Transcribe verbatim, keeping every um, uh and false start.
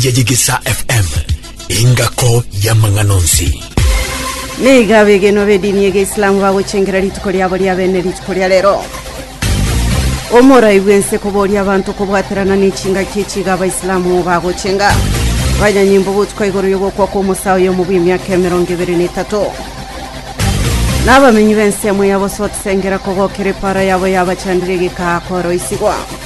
Yajigisa F M ingako ya manganonsi Nega bege no bedini yege Islam bago chengera litukolia bolia bene litukolia lero Omora iwense kobori abantu kobwaterana n'ichinga kichiga abayisilamu bago chenga banya nyimbo butwa igoro yogo kwa ko musawo yo mu bimyaka mirongo ibiri n'itatu Naba menyi bense mu yabo sotsengera kogokere para yabo yabachandirege ka koro isigwa